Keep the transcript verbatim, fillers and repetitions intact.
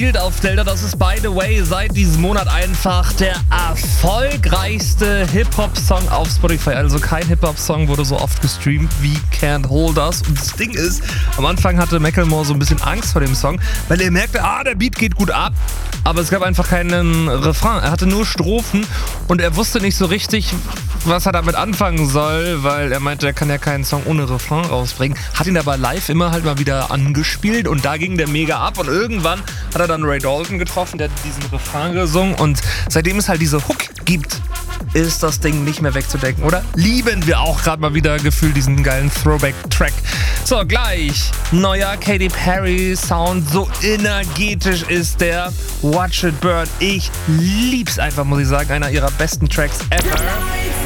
auf Delta. Das ist, by the way, seit diesem Monat einfach der erfolgreichste Hip-Hop-Song auf Spotify. Also kein Hip-Hop-Song wurde so oft gestreamt wie Can't Hold Us. Und das Ding ist, am Anfang hatte Macklemore so ein bisschen Angst vor dem Song, weil er merkte, ah, der Beat geht gut ab, aber es gab einfach keinen Refrain. Er hatte nur Strophen und er wusste nicht so richtig, was er damit anfangen soll, weil er meinte, er kann ja keinen Song ohne Refrain rausbringen. Hat ihn aber live immer halt mal wieder angespielt und da ging der mega ab und irgendwann hat er dann Ray Dalton getroffen, der hat diesen Refrain gesungen und seitdem es halt diese Hook gibt, ist das Ding nicht mehr wegzudenken, oder? Lieben wir auch gerade mal wieder gefühlt diesen geilen Throwback-Track. So, gleich neuer Katy Perry Sound, so energetisch ist der. Watch It Burn, ich lieb's einfach, muss ich sagen, einer ihrer besten Tracks ever.